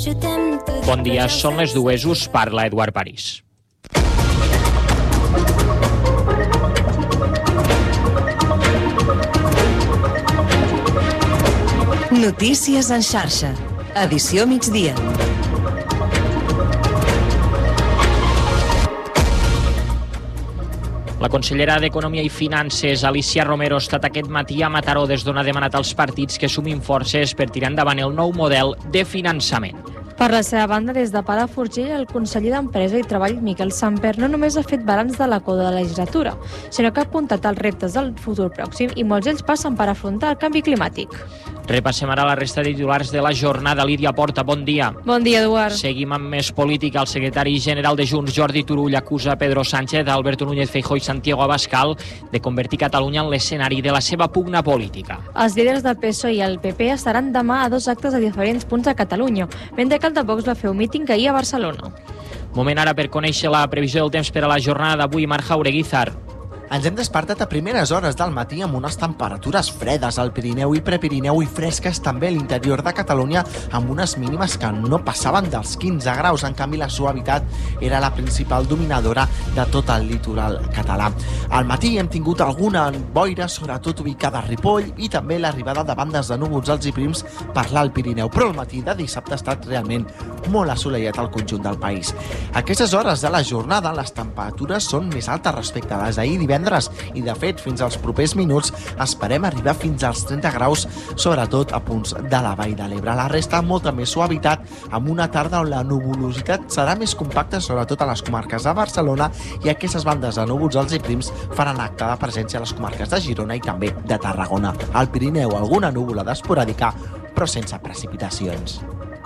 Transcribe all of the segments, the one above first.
Bon dia, són les 2, us parla Eduard París. Notícies en xarxa, edició migdia. La consellera d'Economia i Finances, Alicia Romero, ha estat aquest matí a Mataró des d'on ha demanat als partits que sumin forces per tirar endavant el nou model de finançament. Per la seva banda, des de Palafrugell, el conseller d'Empresa i Treball, Miquel Samper, no només ha fet balanç de la coda de la legislatura, sinó que ha apuntat els reptes del futur pròxim i molts d'ells passen per afrontar el canvi climàtic. Repassem ara la resta de titulars de la jornada. Lídia Porta, bon dia. Bon dia, Eduard. Seguim amb més política. El secretari general de Junts, Jordi Turull, acusa Pedro Sánchez, Alberto Núñez Feijóo i Santiago Abascal de convertir Catalunya en l'escenari de la seva pugna política. Els líders del PSOE i el PP estaran demà a 2 actes a diferents punts de Catalunya, mentre que el de Vox va fer un míting ahir a Barcelona. Moment ara per conèixer la previsió del temps per a la jornada d'avui. Marc Jaureguizar. Ens hem despertat a primeres hores del matí amb unes temperatures fredes al Pirineu i Prepirineu i fresques també a l'interior de Catalunya, amb unes mínimes que no passaven dels 15 graus. En canvi, la suavitat era la principal dominadora de tot el litoral català. Al matí hem tingut alguna boira, sobretot ubicada a Ripoll, i també l'arribada de bandes de núvols alts i prims per l'Alt Pirineu. Però el matí de dissabte ha estat realment molt assolellat al conjunt del país. A aquestes hores de la jornada, les temperatures són més altes respecte a les d'ahir divendres, i de fet fins als propers minuts esperem arribar fins als 30 graus, sobretot a punts de la Vall de l'Ebre. La resta molta més suavitat, amb una tarda on la nuvolositat serà més compacta, sobretot a les comarques de Barcelona, i aquestes bandes de núvols alts i prims faran acte de presència a les comarques de Girona i també de Tarragona. Al Pirineu alguna núvola esporàdica, però sense precipitacions.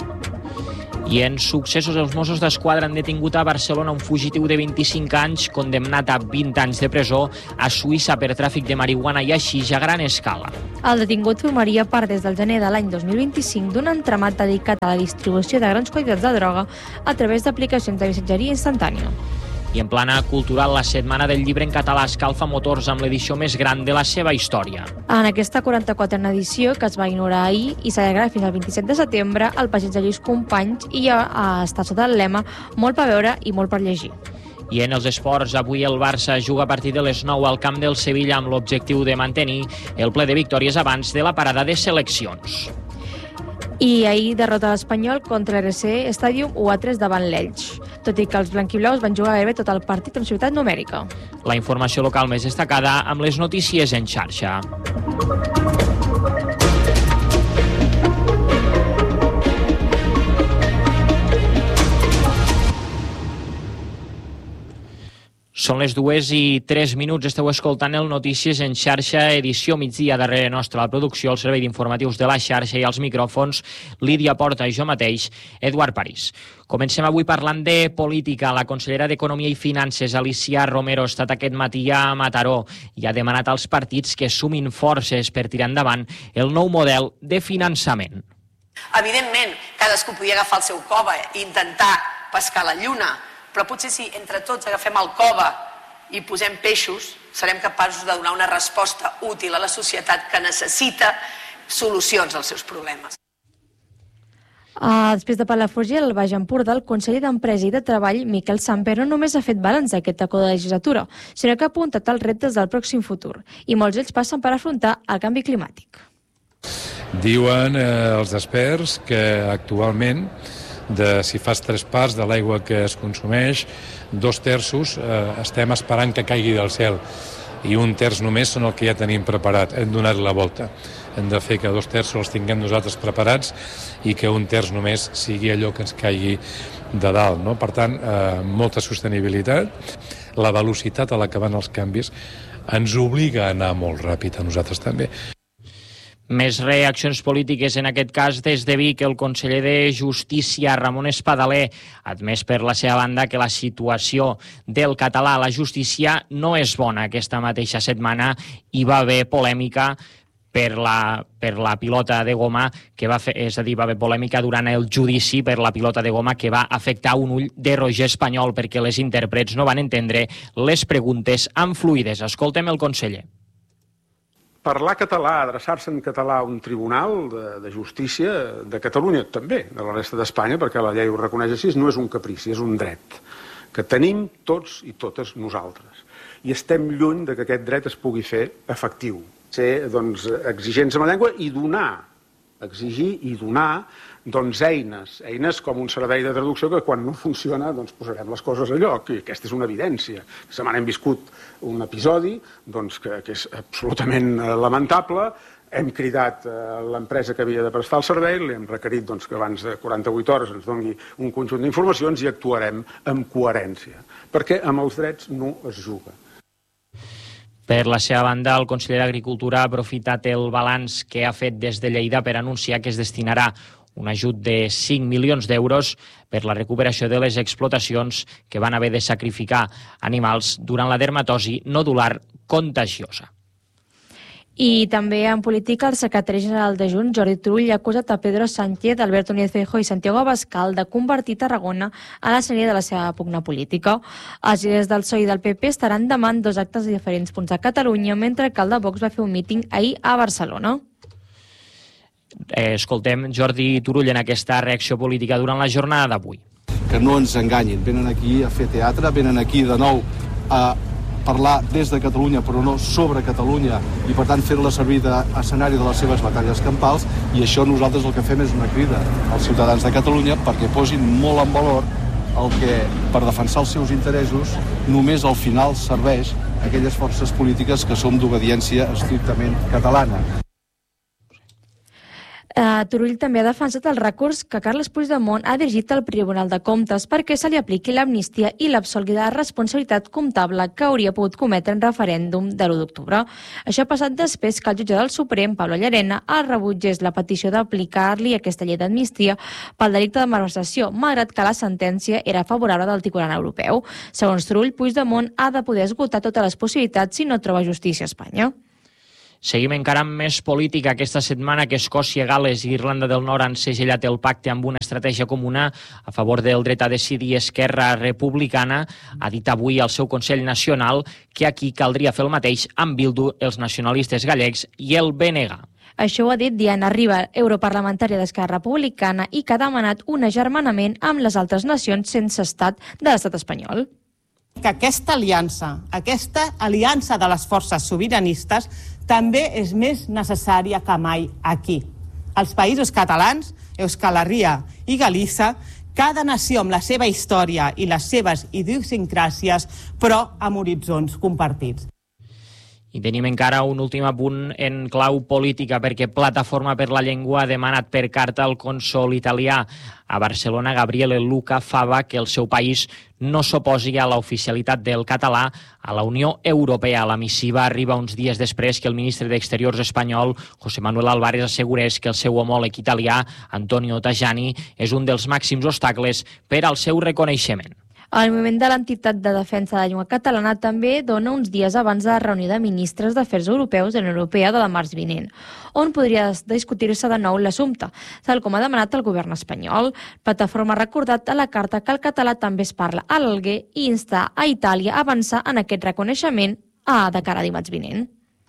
I en successos, els Mossos d'Esquadra han detingut a Barcelona un fugitiu de 25 anys condemnat a 20 anys de presó a Suïssa per tràfic de marihuana i haixix a gran escala. El detingut formaria part des del gener de l'any 2025 d'un entramat dedicat a la distribució de grans quantitats de droga a través d'aplicacions de missatgeria instantània. I en plana cultural, la Setmana del Llibre en català escalfa motors amb l'edició més gran de la seva història. En aquesta 44a edició, que es va inaugurar ahir i s'allargarà fins al 27 de setembre, el passeig de Lluís Companys i està sota el lema "Molt per veure i molt per llegir". I en els esports, avui el Barça juga a partir de les 9 al camp del Sevilla amb l'objectiu de mantenir el ple de victòries abans de la parada de seleccions. I ahir derrota l'Espanyol contra l'RC Stadium 1-3 davant l'Elx, tot i que els blanquiblaus van jugar gairebé tot el partit amb superioritat numèrica. La informació local més destacada amb les notícies en xarxa. Són les 2:03, esteu escoltant el Notícies en xarxa, edició migdia. Darrere nostra la producció, el servei d'informatius de la xarxa i els micròfons, Lídia Porta i jo mateix, Eduard París. Comencem avui parlant de política. La consellera d'Economia i Finances, Alicia Romero, ha estat aquest matí a Mataró i ha demanat als partits que sumin forces per tirar endavant el nou model de finançament. Evidentment, cadascú podia agafar el seu cova i intentar pescar la lluna, però potser si entre tots agafem el cova i posem peixos, serem capaços de donar una resposta útil a la societat que necessita solucions als seus problemes. Després de Palafrugell, al Baix Empordà, el conseller d'Empresa i de Treball, Miquel Samper, no només ha fet balanç d'aquesta coda de legislatura, sinó que ha apuntat els reptes del pròxim futur, i molts d'ells passen per afrontar el canvi climàtic. Diuen els experts que actualment, si fas 3 parts de l'aigua que es consumeix, 2/3 estem esperant que caigui del cel i 1/3 només són el que ja tenim preparat. Hem donat la volta. Hem de fer que 2/3 els tinguem nosaltres preparats i que 1/3 només sigui allò que ens caigui de dalt, no? Per tant, molta sostenibilitat. La velocitat a la que van els canvis ens obliga a anar molt ràpid a nosaltres també. Més reaccions polítiques, en aquest cas des de Vic. El conseller de Justícia, Ramon Espadaler, ha admès per la seva banda que la situació del català a la justícia no és bona. Aquesta mateixa setmana hi va haver polèmica per la pilota de goma que va fer, és a dir, va haver polèmica durant el judici per la pilota de goma que va afectar un ull de Roger Espanyol perquè les intèrprets no van entendre les preguntes amb fluïdesa. Escoltem el conseller. parlar català, adreçar-se en català a un tribunal de justícia de Catalunya, també, de la resta d'Espanya, perquè la llei ho reconeix així, no és un caprici, és un dret que tenim tots i totes nosaltres. I estem lluny de que aquest dret es pugui fer efectiu. Ser exigents amb la llengua i exigir i donar eines com un servei de traducció que quan no funciona posarem les coses a lloc, i aquesta és una evidència. Aquesta setmana hem viscut un episodi que és absolutament lamentable. Hem cridat l'empresa que havia de prestar el servei, li hem requerit que abans de 48 hores ens doni un conjunt d'informacions i actuarem amb coherència, perquè amb els drets no es juga. Per la seva banda, el conseller d'Agricultura ha aprofitat el balanç que ha fet des de Lleida per anunciar que es destinarà un ajut de 5 milions d'euros per la recuperació de les explotacions que van haver de sacrificar animals durant la dermatosi nodular contagiosa. I també en política, el secretari general de Junts, Jordi Turull, ha acusat a Pedro Sánchez, Alberto Núñez Feijóo i Santiago Abascal de convertir Tarragona a l'escenari de la seva pugna política. Els líders del PSOE i del PP estaran demà en 2 actes de diferents punts a Catalunya, mentre que el de Vox va fer un míting ahir a Barcelona. Escoltem Jordi Turull en aquesta reacció política durant la jornada d'avui. Que no ens enganyin, venen aquí a fer teatre, venen aquí de nou a parlar des de Catalunya però no sobre Catalunya i per tant fer-la servir d'escenari de les seves batalles campals, i això nosaltres el que fem és una crida als ciutadans de Catalunya perquè posin molt en valor el que per defensar els seus interessos només al final serveix a aquelles forces polítiques que som d'obediència estrictament catalana. Turull també ha defensat el recurs que Carles Puigdemont ha dirigit al Tribunal de Comptes perquè se li apliqui l'amnistia i l'absolgui de la responsabilitat comptable que hauria pogut cometre en referèndum de l'1 d'octubre. Això ha passat després que el jutge del Suprem, Pablo Llarena, rebutgés la petició d'aplicar-li aquesta llei d'amnistia pel delicte de malversació, malgrat que la sentència era favorable del Tribunal Europeu. Segons Turull, Puigdemont ha de poder esgotar totes les possibilitats si no troba justícia a Espanya. Seguim encara amb més política. Aquesta setmana que Escòcia, Gal·les i Irlanda del Nord han segellat el pacte amb una estratègia comuna a favor del dret a decidir, Esquerra Republicana ha dit avui al seu Consell Nacional que aquí caldria fer el mateix amb Bildu, els nacionalistes gallecs i el BNG. Això ho ha dit Diana Riba, europarlamentària d'Esquerra Republicana, i que ha demanat un agermanament amb les altres nacions sense estat de l'estat espanyol. Que aquesta aliança de les forces sobiranistes també és més necessària que mai aquí. Els països catalans, Euskal Herria i Galícia, cada nació amb la seva història i les seves idiosincràsies, però amb horitzons compartits. I tenim encara un últim apunt en clau política, perquè Plataforma per la Llengua ha demanat per carta al cònsol italià a Barcelona, Gabriele Luca Fava, que el seu país no s'oposi a l'oficialitat del català a la Unió Europea. La missiva arriba uns dies després que el ministre d'Exteriors espanyol, José Manuel Álvarez, assegurés que el seu homòleg italià, Antonio Tajani, és un dels màxims obstacles per al seu reconeixement. El moviment de l'entitat de defensa de la llengua catalana també dona uns dies abans de la reunió de ministres d'Afers Europeus de la Unió Europea de la març vinent, on podria discutir-se de nou l'assumpte, tal com ha demanat el govern espanyol. Plataforma ha recordat a la carta que el català també es parla a l'Alguer i insta a Itàlia a avançar en aquest reconeixement de cara a dimarts vinent.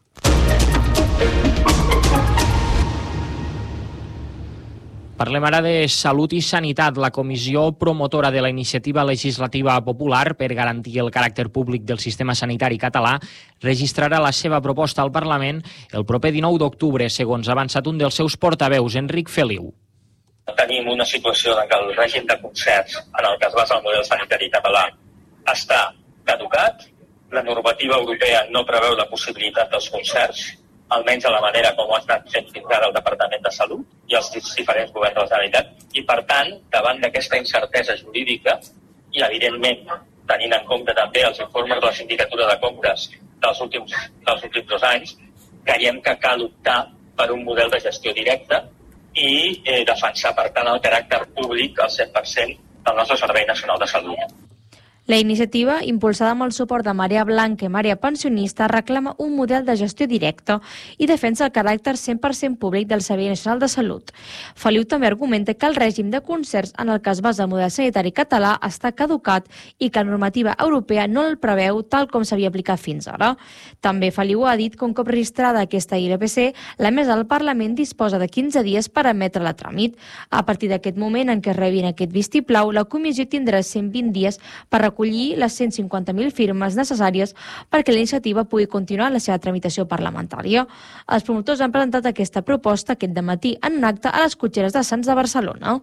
Parlem ara de Salut i Sanitat. La comissió promotora de la iniciativa legislativa popular per garantir el caràcter públic del sistema sanitari català registrarà la seva proposta al Parlament el proper 19 d'octubre, segons ha avançat un dels seus portaveus, Enric Feliu. Tenim una situació en què el règim de concerts en el que es basa el model sanitari català està caducat, la normativa europea no preveu la possibilitat dels concerts, almenys a la manera com ho ha estat fent fins ara el Departament de Salut i els diferents governs de la Generalitat, i per tant, davant d'aquesta incertesa jurídica i evidentment tenint en compte també els informes de la Sindicatura de Comptes dels últims 2 anys, creiem que cal optar per un model de gestió directa i defensar, per tant, el caràcter públic al 100% del nostre Servei Nacional de Salut. La iniciativa, impulsada amb el suport de Marea Blanca i Marea Pensionista, reclama un model de gestió directa i defensa el caràcter 100% públic del Servei Nacional de Salut. Feliu també argumenta que el règim de concerts en el que es basa el model sanitari català està caducat i que la normativa europea no el preveu tal com s'havia aplicat fins ara. També Feliu ha dit que un cop registrada aquesta ILPC, la mesa del Parlament disposa de 15 dies per emetre-la a tràmit. A partir d'aquest moment en què es rebin aquest vistiplau, la comissió tindrà 120 dies per recollir les 150.000 firmes necessàries perquè la iniciativa pugui continuar la seva tramitació parlamentària. Els promotors han presentat aquesta proposta aquest dematí en un acte a les Cotxeres de Sants de Barcelona.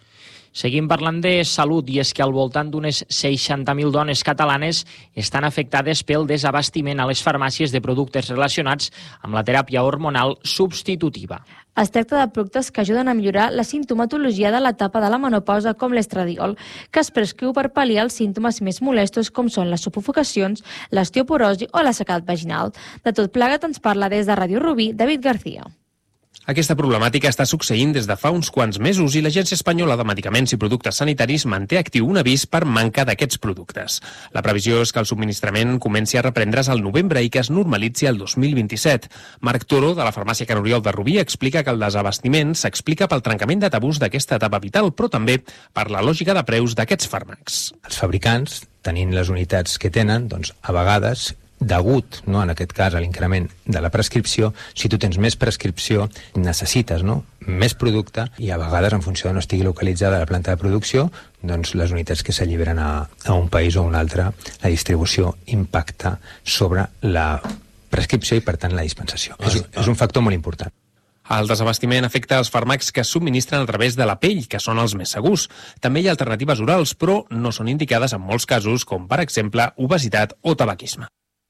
Seguim parlant de salut i és que al voltant d'unes 60.000 dones catalanes estan afectades pel desabastiment a les farmàcies de productes relacionats amb la teràpia hormonal substitutiva. Es tracta de productes que ajuden a millorar la sintomatologia de l'etapa de la menopausa, com l'estradiol, que es prescriu per pal·liar els símptomes més molestos com són les sufocacions, l'osteoporosi o la sequedat vaginal. De tot plegat ens parla des de Ràdio Rubí, David García. Aquesta problemàtica està succeint des de fa uns quants mesos i l'Agència Espanyola de Medicaments i Productes Sanitaris manté actiu un avís per manca d'aquests productes. La previsió és que el subministrament comenci a reprendre's al novembre i que es normalitzi el 2027. Marc Toro, de la farmàcia Can Oriol de Rubí, explica que el desabastiment s'explica pel trencament de tabús d'aquesta etapa vital, però també per la lògica de preus d'aquests fàrmacs. Els fabricants, tenint les unitats que tenen, doncs a vegades degut, no, en aquest cas, a l'increment de la prescripció, si tu tens més prescripció, necessites més producte i a vegades, en funció de no estigui localitzada la planta de producció, doncs les unitats que s'alliberen a un país o a un altre, la distribució impacta sobre la prescripció i, per tant, la dispensació. És un factor molt important. El desabastiment afecta els fàrmacs que es subministren a través de la pell, que són els més segurs. També hi ha alternatives orals, però no són indicades en molts casos, com per exemple obesitat o tabaquisme.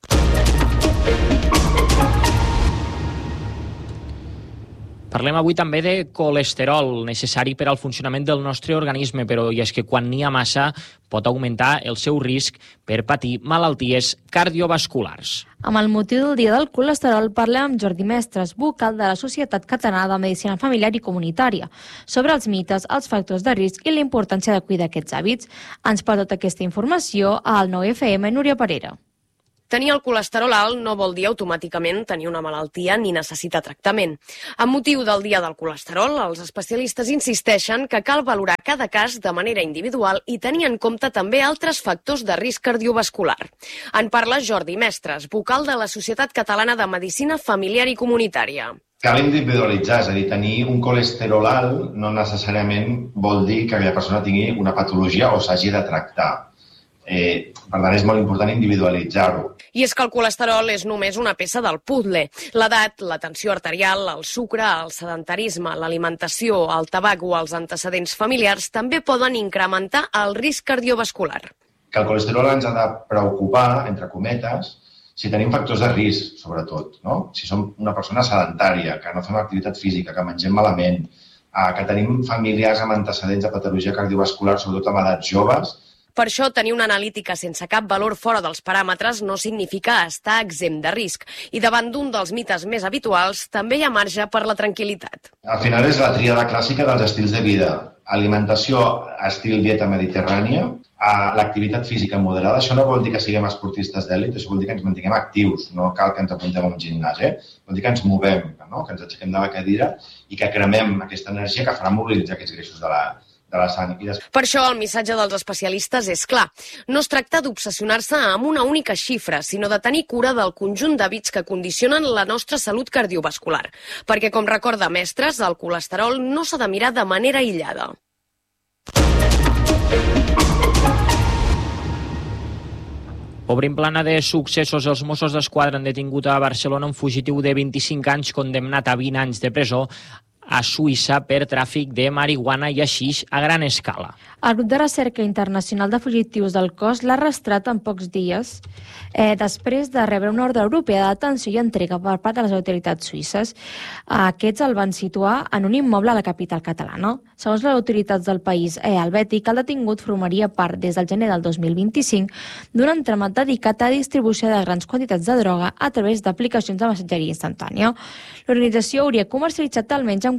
Parlem avui també de colesterol, necessari per al funcionament del nostre organisme, però i és que quan n'hi ha massa pot augmentar el seu risc per patir malalties cardiovasculars. Amb el motiu del Dia del Colesterol parlem amb Jordi Mestres, vocal de la Societat Catalana de Medicina Familiar i Comunitària, sobre els mites, els factors de risc i la importància de cuidar aquests hàbits. Ens porta tota aquesta informació al 9FM Núria Parera. Tenir el colesterol alt no vol dir automàticament tenir una malaltia ni necessitar tractament. Amb motiu del Dia del Colesterol, els especialistes insisteixen que cal valorar cada cas de manera individual i tenir en compte també altres factors de risc cardiovascular. En parla Jordi Mestres, vocal de la Societat Catalana de Medicina Familiar i Comunitària. Cal individualitzar, és a dir, tenir un colesterol alt no necessàriament vol dir que aquella persona tingui una patologia o s'hagi de tractar. Per tant, és molt important individualitzar-ho. I és que el colesterol és només una peça del puzzle. L'edat, la tensió arterial, el sucre, el sedentarisme, l'alimentació, el tabac o els antecedents familiars també poden incrementar el risc cardiovascular. Que el colesterol ens ha de preocupar, entre cometes, si tenim factors de risc, sobretot, no? Si som una persona sedentària, que no fem activitat física, que mengem malament, que tenim familiars amb antecedents de patologia cardiovascular, sobretot amb edats joves. Per això, tenir una analítica sense cap valor fora dels paràmetres no significa estar exempt de risc. I davant d'un dels mites més habituals, també hi ha marge per la tranquil·litat. Al final és la tríada clàssica dels estils de vida. Alimentació, estil dieta mediterrània, l'activitat física moderada. Això no vol dir que siguem esportistes d'èlit, això vol dir que ens mantinguem actius. No cal que ens apuntem a un gimnàs, Vol dir que ens movem, no? Que ens aixequem de la cadira i que cremem aquesta energia que farà mobilitzar aquests greixos de la sang. Per això el missatge dels especialistes és clar. No es tracta d'obsessionar-se amb una única xifra, sinó de tenir cura del conjunt d'hàbits que condicionen la nostra salut cardiovascular. Perquè, com recorda Mestres, el colesterol no s'ha de mirar de manera aïllada. Obrim plana de successos. Els Mossos d'Esquadra han detingut a Barcelona un fugitiu de 25 anys condemnat a 20 anys de presó a Suïssa per tràfic de marihuana i haixix a gran escala. El grup de recerca internacional de fugitius del cos l'ha arrestat en pocs dies després de rebre una ordre europea de detenció i entrega per part de les autoritats suïsses. Aquests el van situar en un immoble a la capital catalana. Segons les autoritats del país helvètic, el detingut formaria part des del gener del 2025 d'un entramat dedicat a distribució de grans quantitats de droga a través d'aplicacions de missatgeria instantània. L'organització hauria comercialitzat almenys amb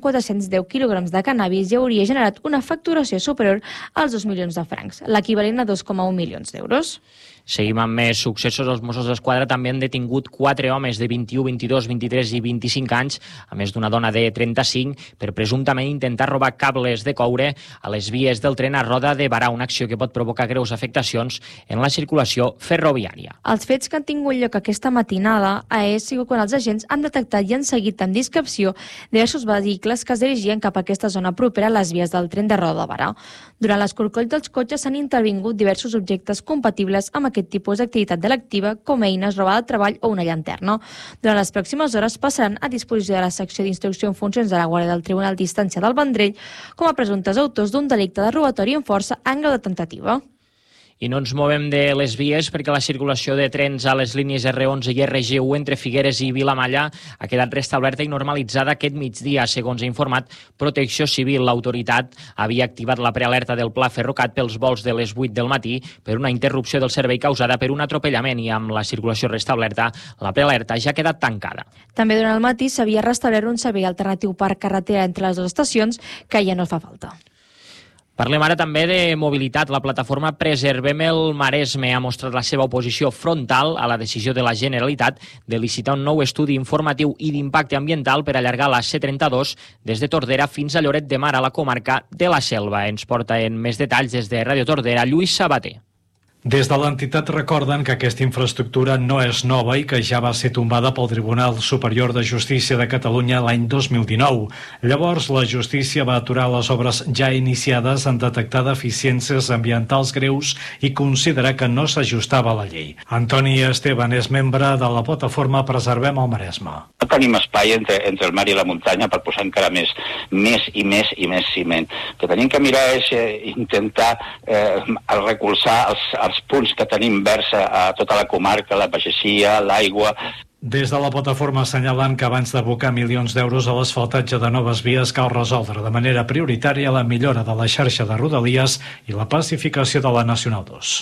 amb 410 quilograms de cannabis i hauria generat una facturació superior als 2 milions de francs, l'equivalent a 2,1 milions d'euros. Seguim amb més successos. Els Mossos d'Esquadra també han detingut 4 homes de 21, 22, 23 i 25 anys, a més d'una dona de 35, per presumptament intentar robar cables de coure a les vies del tren a Roda de Barà, una acció que pot provocar greus afectacions en la circulació ferroviària. Els fets que han tingut lloc aquesta matinada ha sigut quan els agents han detectat i han seguit amb discreció diversos vehicles que es dirigien cap a aquesta zona propera a les vies del tren de Roda de Barà. Durant l'escorcoll dels cotxes s'han intervingut diversos objectes compatibles amb aquest tipus d'activitat delictiva, com eines, roba de treball o una llanterna. Durant les pròximes hores passaran a disposició de la secció d'instrucció en funcions de la Guàrdia del Tribunal d'Instància del Vendrell com a presumptes autors d'un delicte de robatori amb força en grau de temptativa. I no ens movem de les vies perquè la circulació de trens a les línies R11 i RG1 entre Figueres i Vilamalla ha quedat restablerta i normalitzada aquest migdia. Segons ha informat Protecció Civil, l'autoritat havia activat la prealerta del Pla Ferrocat pels vols de les 8 del matí per una interrupció del servei causada per un atropellament i amb la circulació restablerta, la prealerta ja ha quedat tancada. També durant el matí s'havia restablert un servei alternatiu per carretera entre les dues estacions que ja no fa falta. Parlem ara també de mobilitat. La plataforma Preservem el Maresme ha mostrat la seva oposició frontal a la decisió de la Generalitat de licitar un nou estudi informatiu i d'impacte ambiental per allargar la C32 des de Tordera fins a Lloret de Mar, a la comarca de la Selva. Ens porta en més detalls des de Ràdio Tordera, Lluís Sabater. Des de l'entitat recorden que aquesta infraestructura no és nova i que ja va ser tombada pel Tribunal Superior de Justícia de Catalunya l'any 2019. Llavors, la justícia va aturar les obres ja iniciades en detectar deficiències ambientals greus i considerar que no s'ajustava a la llei. Antoni Esteban és membre de la plataforma Preservem el Maresme. No tenim espai entre el mar i la muntanya per posar encara més ciment. El que tenim que mirar és intentar recolzar els punts que tenim verds a tota la comarca, la pagesia, l'aigua. Des de la plataforma assenyalen que abans d'abocar milions d'euros a l'asfaltatge de noves vies cal resoldre de manera prioritària la millora de la xarxa de rodalies i la pacificació de la Nacional 2.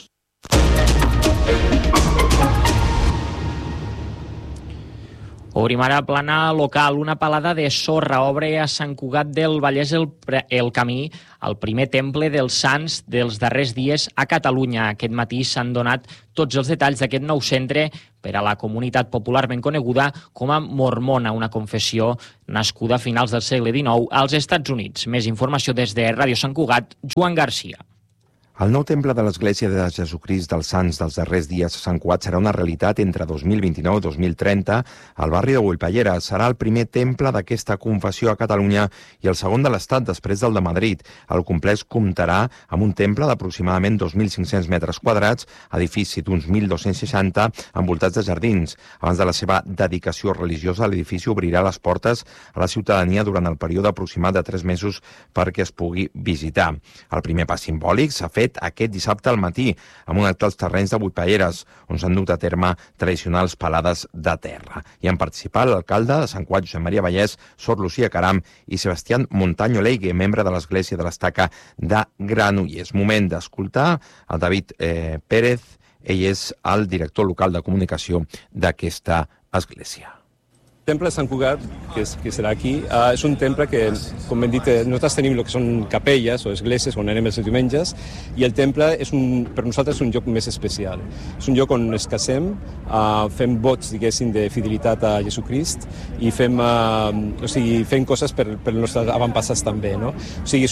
Obrim ara plana local. Una palada de sorra obre a Sant Cugat del Vallès el camí al primer temple dels Sants dels darrers dies a Catalunya. Aquest matí s'han donat tots els detalls d'aquest nou centre per a la comunitat popularment coneguda com a Mormona, una confessió nascuda a finals del segle XIX als Estats Units. Més informació des de Ràdio Sant Cugat, Joan Garcia. El nou temple de l'Església de Jesucrist dels Sants dels darrers dies a Sant Cugat serà una realitat entre 2029 i 2030 al barri de Huilpallera. Serà el primer temple d'aquesta confessió a Catalunya i el segon de l'Estat després del de Madrid. El complex comptarà amb un temple d'aproximadament 2.500 metres quadrats, edifici d'uns 1.260 envoltats de jardins. Abans de la seva dedicació religiosa, l'edifici obrirà les portes a la ciutadania durant el període aproximat de 3 mesos perquè es pugui visitar. El primer pas simbòlic s'ha fet aquest dissabte al matí, amb un acte als terrenys de Huilpalleres, on s'han dut a terme tradicionals palades de terra. Hi han participat l'alcalde de Sant Cugat, Josep Maria Vallès, Sor Lucía Caram i Sebastián Montaño Leigue, membre de l'Església de l'Estaca de Granollers. Moment d'escoltar el David Pérez, ell és el director local de comunicació d'aquesta església. El temple de Sant Cugat, que serà aquí, és un temple que, com hem dit, nosaltres tenim el que són capelles o esglésies on anem els diumenges, i el temple per nosaltres és un lloc més especial. És un lloc on ens casem, fem vots, diguéssim, de fidelitat a Jesucrist i fem coses per els nostres avantpassats també, no? O sigui,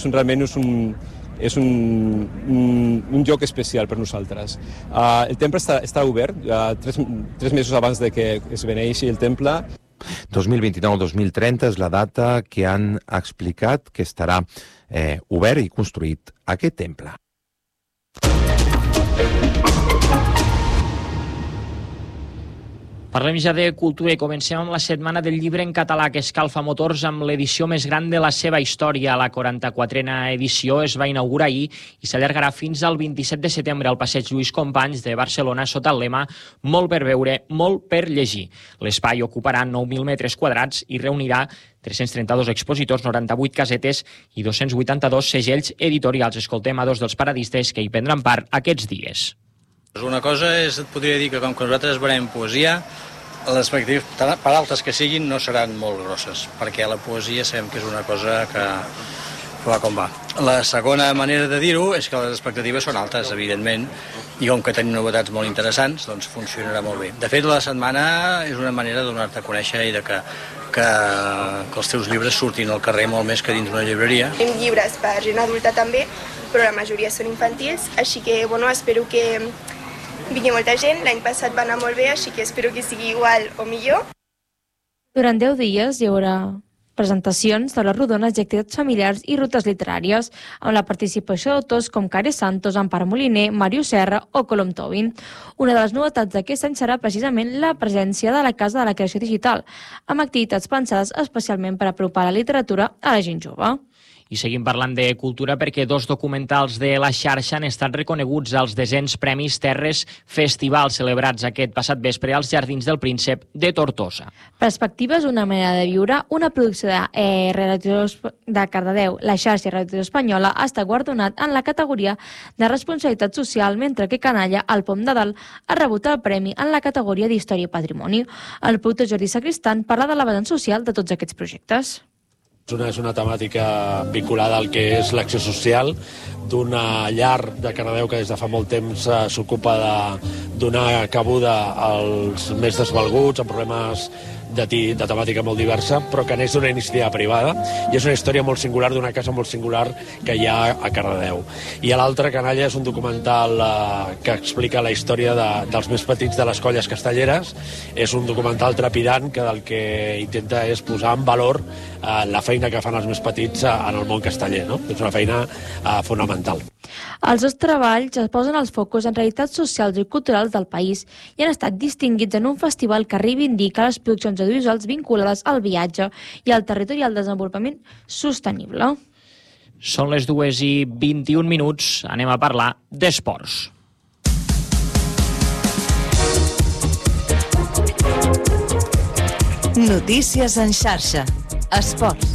és un lloc especial per nosaltres. El temple està obert 3 mesos abans de que es beneixi el temple. 2029-2030 és la data que han explicat que estarà obert i construït aquest temple. Parlem ja de cultura i comencem amb la Setmana del Llibre en Català, que escalfa motors amb l'edició més gran de la seva història. La 44a edició es va inaugurar ahir i s'allargarà fins al 27 de setembre al passeig Lluís Companys de Barcelona sota el lema «Molt per veure, molt per llegir». L'espai ocuparà 9.000 metres quadrats i reunirà 332 expositors, 98 casetes i 282 segells editorials. Escoltem a 2 dels paradistes que hi prendran part aquests dies. Una cosa és, et podria dir que com que nosaltres veurem poesia, Les expectatives, per altes que siguin, no seran molt grosses, perquè la poesia sabem que és una cosa que va com va. La segona manera de dir-ho és que les expectatives són altes, evidentment, i com que tenim novetats molt interessants, doncs funcionarà molt bé. De fet, la setmana és una manera de donar-te a conèixer i de que els teus llibres surtin al carrer molt més que dins una llibreria. Tenim llibres per gent adulta també, però la majoria són infantils, així que espero que vingui molta gent. L'any passat va anar molt bé, així que espero que sigui igual o millor. Durant 10 dies hi haurà presentacions de les rodones i activitats familiars i rutes literàries, amb la participació d'autors com Care Santos, Ampar Moliner, Mario Serra o Colom Tobin. Una de les novetats d'aquest any serà precisament la presència de la Casa de la Creació Digital, amb activitats pensades especialment per apropar la literatura a la gent jove. I seguim parlant de cultura perquè 2 documentals de la xarxa han estat reconeguts als 10è Premis Terres Festival celebrats aquest passat vespre als Jardins del Príncep de Tortosa. Perspectives, una manera de viure, una producció de Cardedeu, la xarxa Radio Espanyola, ha estat guardonat en la categoria de responsabilitat social, mentre que Canalla, al Pom de Dalt, ha rebut el premi en la categoria d'Història i Patrimoni. El productor Jordi Sacristan parla de la vessant social de tots aquests projectes. És una temàtica vinculada al que és l'acció social d'una llar de Cardedeu que des de fa molt temps s'ocupa de donar cabuda als més desvalguts, amb problemes de temàtica molt diversa, però que neix d'una iniciativa privada, i és una història molt singular d'una casa molt singular que hi ha a Cardedeu. I l'altre, Canalla, és un documental que explica la història dels més petits de les colles castelleres. És un documental trepidant que del que intenta és posar en valor la feina que fan els més petits en el món casteller, no? És una feina fonamental. Els dos treballs es posen els focus en realitats socials i culturals del país i han estat distinguits en un festival que reivindica les produccions audiovisuals vinculades al viatge i al territori i al desenvolupament sostenible. Són les 2:21. Anem a parlar d'esports. Notícies en xarxa. Esports.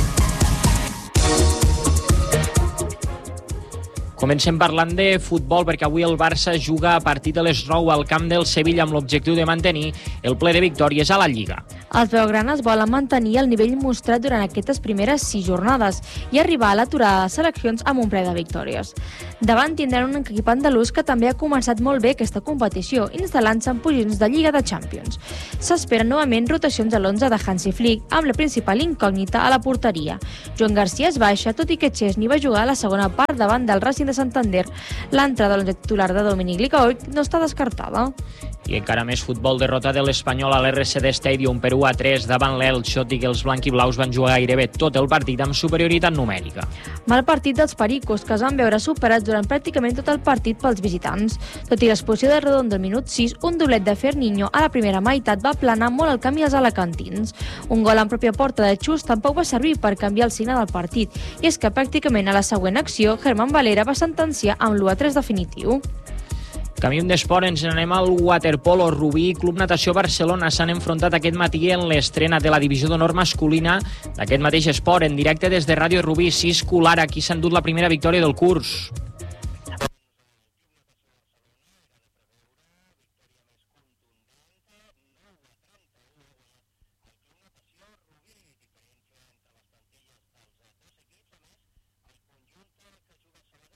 Comencem parlant de futbol perquè avui el Barça juga a partir de les 9 al camp del Sevilla amb l'objectiu de mantenir el ple de victòries a la Lliga. Els blaugranes volen mantenir el nivell mostrat durant aquestes primeres 6 jornades i arribar a l'aturada de seleccions amb un ple de victòries. Davant tindran un equip andalús que també ha començat molt bé aquesta competició, instal·lant-se en posicions de Lliga de Champions. S'esperen novament rotacions a l'11 de Hansi Flick, amb la principal incògnita a la porteria. Joan Garcia es baixa, tot i que Chesney va jugar a la segona part davant del Racing de Santander. L'entrada de l'11 titular de Dominic Licaoic no està descartada. I encara més futbol, derrota de l'Espanyol a l'RCD Stadium per 1-3 davant l'Elx, tot i que els blanquiblaus van jugar gairebé tot el partit amb superioritat numèrica. Mal partit dels pericos, que es van veure superats durant pràcticament tot el partit pels visitants. Tot i l'expulsió de Redondo al minut 6, un doblet de Ferniño a la primera meitat va planar molt el camí als alacantins. Un gol en pròpia porta de Xus tampoc va servir per canviar el signe del partit, i és que pràcticament a la següent acció, Germán Valera va sentenciar amb l'1-3 definitiu. Camí d'esport, ens n'anem al waterpolo. Rubí i Club Natació Barcelona s'han enfrontat aquest matí en l'estrena de la divisió d'honor masculina d'aquest mateix esport, en directe des de Ràdio Rubí. 6 Colara, qui s'ha endut la primera victòria del curs.